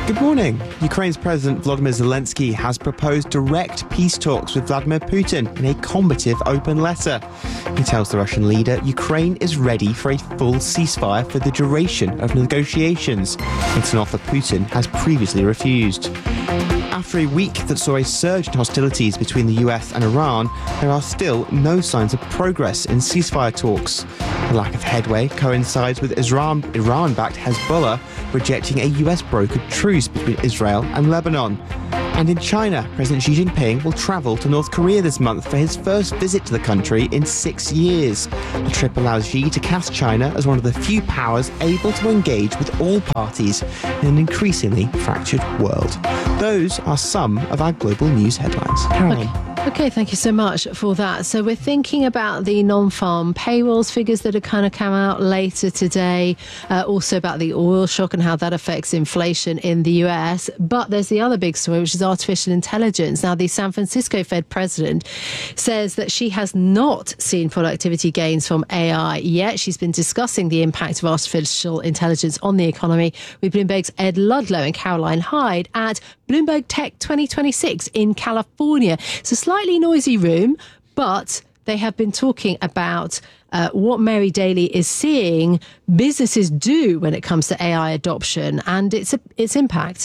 Good morning. Ukraine's President Volodymyr Zelensky has proposed direct peace talks with Vladimir Putin in a combative open letter. He tells the Russian leader Ukraine is ready for a full ceasefire for the duration of negotiations. It's an offer Putin has previously refused. After a week that saw a surge in hostilities between the US and Iran, there are still no signs of progress in ceasefire talks. The lack of headway coincides with Iran-backed Hezbollah rejecting a US-brokered truce between Israel and Lebanon. And in China, President Xi Jinping will travel to North Korea this month for his first visit to the country in 6 years. The trip allows Xi to cast China as one of the few powers able to engage with all parties in an increasingly fractured world. Those are some of our global news headlines. Caroline. Okay, thank you so much for that. So we're thinking about the non-farm payrolls figures that are kind of come out later today, also about the oil shock and how that affects inflation in the US. But there's the other big story, which is artificial intelligence. Now, the San Francisco Fed president says that she has not seen productivity gains from AI yet. She's been discussing the impact of artificial intelligence on the economy with Bloomberg's Ed Ludlow and Caroline Hyde at Bloomberg Tech 2026 in California. It's a slightly noisy room, but they have been talking about what Mary Daly is seeing businesses do when it comes to AI adoption and its impact.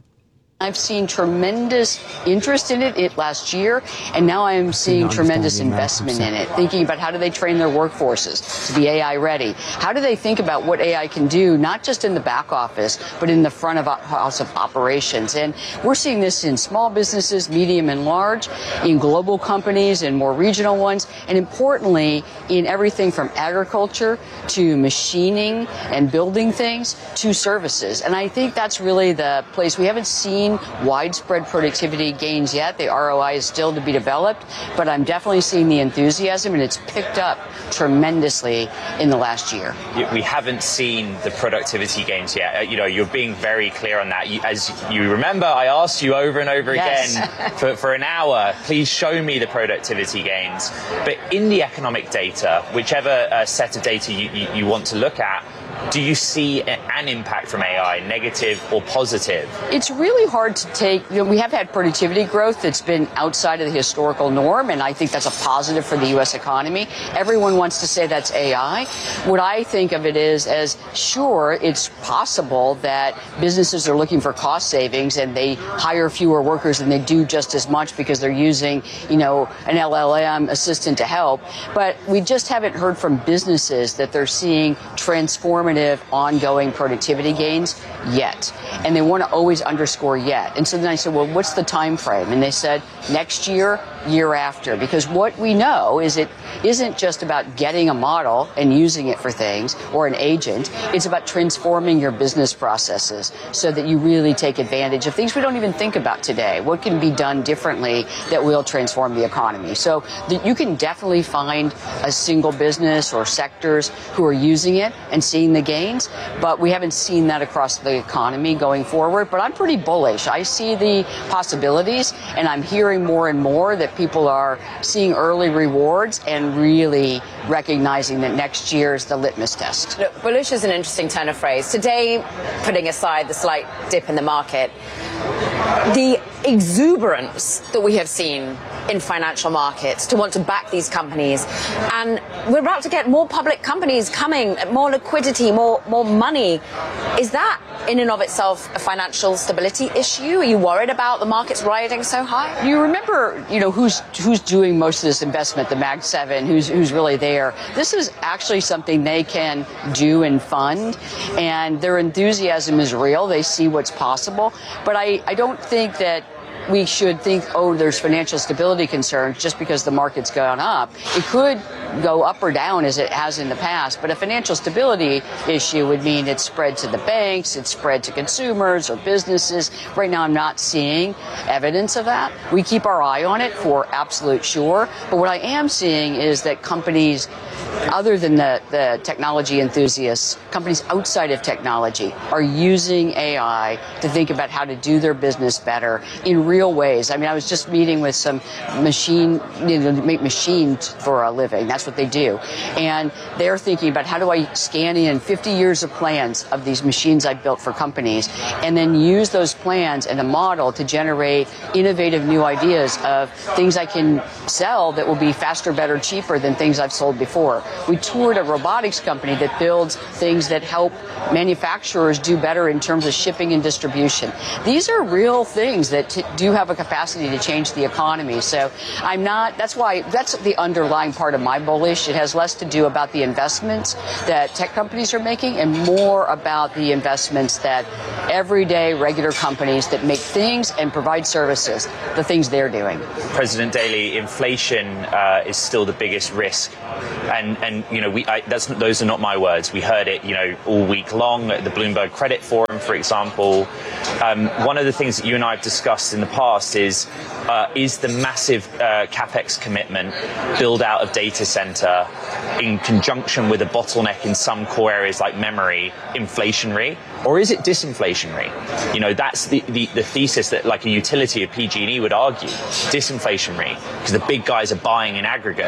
I've seen tremendous interest in it last year, and now I'm seeing tremendous investment in it, thinking about how do they train their workforces to be AI ready? How do they think about what AI can do, not just in the back office, but in the front of house of operations? And we're seeing this in small businesses, medium and large, in global companies and more regional ones, and importantly, in everything from agriculture to machining and building things to services. And I think that's really the place. We haven't seen widespread productivity gains yet. The ROI is still to be developed, but I'm definitely seeing the enthusiasm, and it's picked up tremendously in the last year. We haven't seen the productivity gains yet. You're being very clear on that. As you remember, I asked you over and over again for an hour, please show me the productivity gains. But in the economic data, whichever set of data you want to look at, do you see an impact from AI, negative or positive? It's really hard to take. We have had productivity growth that's been outside of the historical norm, and I think that's a positive for the U.S. economy. Everyone wants to say that's AI. What I think of it is as, sure, it's possible that businesses are looking for cost savings and they hire fewer workers and they do just as much because they're using, an LLM assistant to help. But we just haven't heard from businesses that they're seeing transformative ongoing productivity gains yet. And they want to always underscore yet. And so then I said, well, what's the time frame? And they said next year, year after, because what we know is it isn't just about getting a model and using it for things or an agent. It's about transforming your business processes so that you really take advantage of things we don't even think about today. What can be done differently that will transform the economy? So you can definitely find a single business or sectors who are using it and seeing the gains, but we haven't seen that across the economy going forward. But I'm pretty bullish. I see the possibilities, and I'm hearing more and more that people are seeing early rewards and really recognizing that next year is the litmus test. Look, bullish is an interesting turn of phrase. Today, putting aside the slight dip in the market, the exuberance that we have seen in financial markets to want to back these companies, and we're about to get more public companies coming, more liquidity, more money. Is that in and of itself a financial stability issue? Are you worried about the markets riding so high? You remember, who's doing most of this investment, the Mag 7, who's really there. This is actually something they can do and fund, and their enthusiasm is real. They see what's possible, but I don't think that we should think, there's financial stability concerns just because the market's gone up. It could go up or down as it has in the past, but a financial stability issue would mean it's spread to the banks, it's spread to consumers or businesses. Right now, I'm not seeing evidence of that. We keep our eye on it for absolute sure, but what I am seeing is that companies other than the technology enthusiasts, companies outside of technology are using AI to think about how to do their business better in real ways. I mean, I was just meeting with some make machines for a living. That's what they do. And they're thinking about how do I scan in 50 years of plans of these machines I built for companies and then use those plans and a model to generate innovative new ideas of things I can sell that will be faster, better, cheaper than things I've sold before. We toured a robotics company that builds things that help manufacturers do better in terms of shipping and distribution. These are real things that do have a capacity to change the economy. So that's the underlying part of my bullish. It has less to do about the investments that tech companies are making and more about the investments that everyday regular companies that make things and provide services, the things they're doing. President Daly, inflation is still the biggest risk. And those are not my words. We heard it, all week long at the Bloomberg Credit Forum, for example. One of the things that you and I have discussed in the past is the massive capex commitment, build out of data center in conjunction with a bottleneck in some core areas like memory, inflationary, or is it disinflationary? That's the thesis that like a utility of PG&E would argue, disinflationary, because the big guys are buying in aggregate.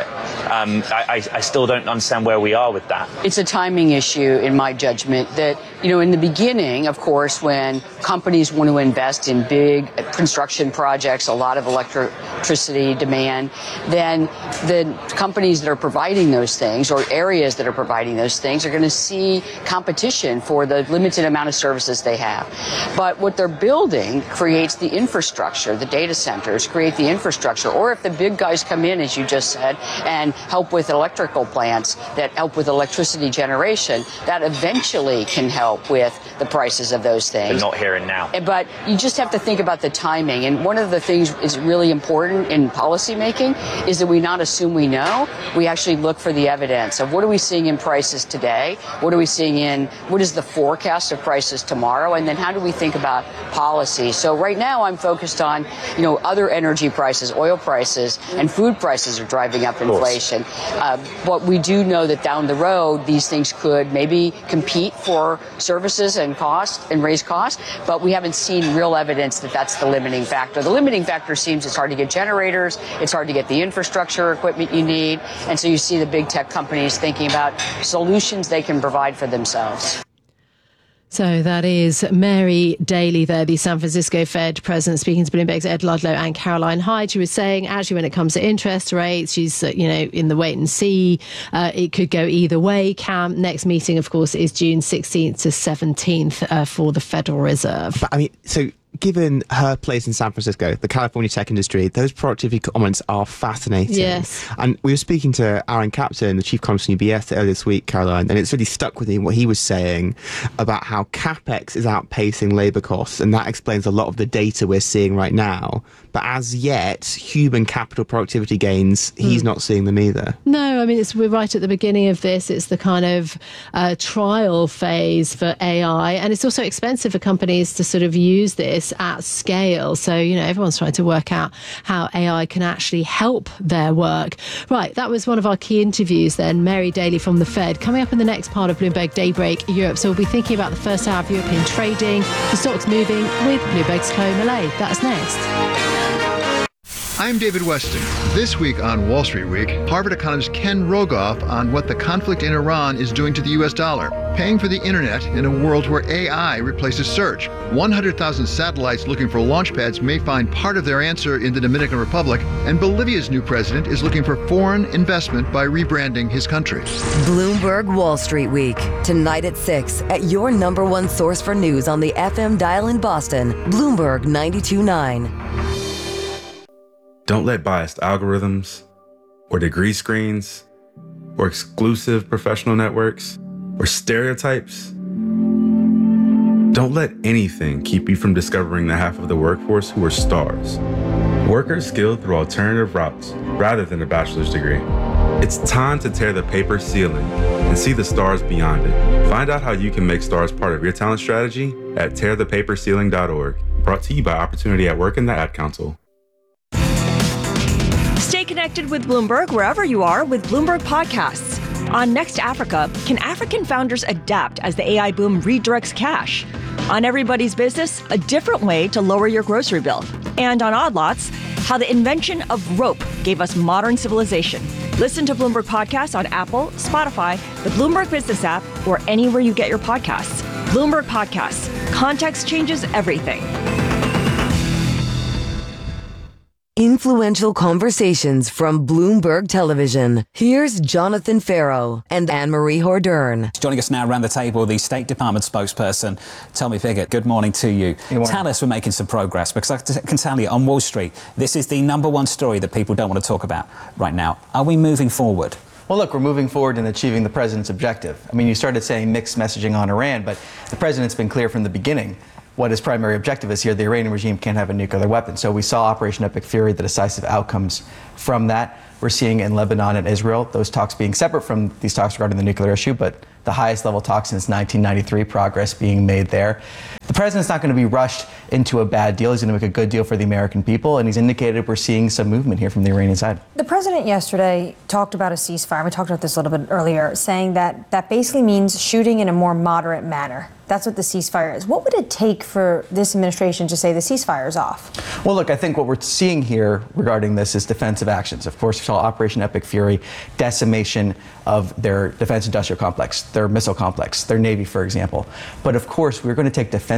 I still don't understand where we are with that. It's a timing issue, in my judgment, that, in the beginning, of course, when companies want to invest in big construction projects, a lot of electricity demand, then the companies that are providing those things or areas that are providing those things are going to see competition for the limited amount of services they have. But what they're building creates the infrastructure. The data centers create the infrastructure. Or if the big guys come in, as you just said, and help with electrical plants that help with electricity generation, that eventually can help with the prices of those things. But not here and now. But you just have to think about the timing. And one of the things is really important in policy making is that we not assume we know. We actually look for the evidence of what are we seeing in prices today? What are we seeing what is the forecast of prices tomorrow? And then how do we think about policy? So right now I'm focused on, other energy prices, oil prices, and food prices are driving up inflation. But we do know that down the road, these things could maybe compete for services and cost and raise costs, but we haven't seen real evidence that that's the limiting factor. The limiting factor seems it's hard to get generators, it's hard to get the infrastructure equipment you need, and so you see the big tech companies thinking about solutions they can provide for themselves. So that is Mary Daly there, the San Francisco Fed president, speaking to Bloomberg's Ed Ludlow and Caroline Hyde. She was saying, actually, when it comes to interest rates, she's, in the wait and see. It could go either way. Next meeting, of course, is June 16th to 17th for the Federal Reserve. But given her place in San Francisco, the California tech industry, those productivity comments are fascinating. Yes. And we were speaking to Aaron Captain, the chief economist from UBS, earlier this week, Caroline, and it's really stuck with me what he was saying about how CapEx is outpacing labour costs, and that explains a lot of the data we're seeing right now. But as yet, human capital productivity gains, he's not seeing them either. No, we're right at the beginning of this. It's the kind of trial phase for AI, and it's also expensive for companies to sort of use this at scale. So, everyone's trying to work out how AI can actually help their work. Right, that was one of our key interviews then, Mary Daly from the Fed. Coming up in the next part of Bloomberg Daybreak Europe, so we'll be thinking about the first hour of European trading, the stocks moving with Bloomberg's Chloe Millay. That's next. I'm David Weston. This week on Wall Street Week, Harvard economist Ken Rogoff on what the conflict in Iran is doing to the U.S. dollar, paying for the internet in a world where AI replaces search. 100,000 satellites looking for launch pads may find part of their answer in the Dominican Republic, and Bolivia's new president is looking for foreign investment by rebranding his country. Bloomberg Wall Street Week, tonight at 6 at your number one source for news on the FM dial in Boston, Bloomberg 92.9. Don't let biased algorithms, or degree screens, or exclusive professional networks, or stereotypes. Don't let anything keep you from discovering the half of the workforce who are stars. Workers skilled through alternative routes rather than a bachelor's degree. It's time to tear the paper ceiling and see the stars beyond it. Find out how you can make stars part of your talent strategy at tearthepaperceiling.org. Brought to you by Opportunity at Work and the Ad Council. Stay connected with Bloomberg wherever you are with Bloomberg Podcasts. On Next Africa, can African founders adapt as the AI boom redirects cash? On Everybody's Business, a different way to lower your grocery bill. And on Odd Lots, how the invention of rope gave us modern civilization. Listen to Bloomberg Podcasts on Apple, Spotify, the Bloomberg Business app, or anywhere you get your podcasts. Bloomberg Podcasts. Context changes everything. Influential conversations from Bloomberg Television. Here's Jonathan Farrow and Anne-Marie Hordern. Joining us now around the table, the State Department spokesperson, Tommy Pigott. Good morning to you. Tell us we're making some progress, because I can tell you on Wall Street, this is the number one story that people don't want to talk about right now. Are we moving forward? Well, look, we're moving forward in achieving the president's objective. I mean, you started saying mixed messaging on Iran, but the president's been clear from the beginning what his primary objective is here. The Iranian regime can't have a nuclear weapon. So we saw Operation Epic Fury, the decisive outcomes from that. We're seeing in Lebanon and Israel, those talks being separate from these talks regarding the nuclear issue, but the highest level talks since 1993, progress being made there. The president's not going to be rushed into a bad deal. He's going to make a good deal for the American people, and he's indicated we're seeing some movement here from the Iranian side. The president yesterday talked about a ceasefire. We talked about this a little bit earlier, saying that that basically means shooting in a more moderate manner. That's what the ceasefire is. What would it take for this administration to say the ceasefire is off? Well, look, I think what we're seeing here regarding this is defensive actions. Of course, we saw Operation Epic Fury, decimation of their defense industrial complex, their missile complex, their Navy, for example. But of course, we're going to take defense